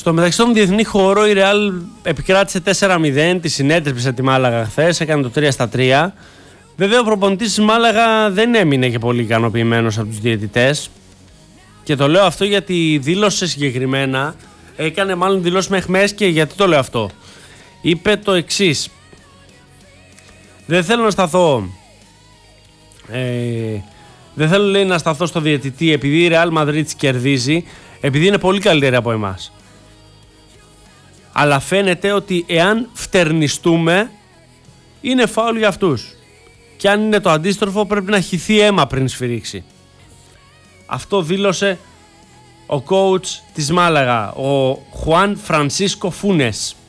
Στο μεταξύ, στον διεθνή χώρο, η Real επικράτησε 4-0, τη συνέτρεψε τη Μάλαγα χθες, έκανε το 3-3. Βέβαια, ο προπονητής της Μάλαγα δεν έμεινε και πολύ ικανοποιημένος από τους διαιτητές. Και το λέω αυτό γιατί δήλωσε συγκεκριμένα, έκανε μάλλον δηλώσεις μέχρι χμες, και γιατί το λέω αυτό. Είπε το εξής: δεν θέλω να σταθώ. Δεν θέλω, λέει, να σταθώ στο διαιτητή επειδή η Real Madrid κερδίζει, επειδή είναι πολύ καλύτερη από εμάς. Αλλά φαίνεται ότι εάν φτερνιστούμε, είναι φάουλ για αυτούς. Και αν είναι το αντίστροφο, πρέπει να χυθεί αίμα πριν σφυρίξει. Αυτό δήλωσε ο coach της Μάλαγα, ο Χουάν Φρανσίσκο Φούνες.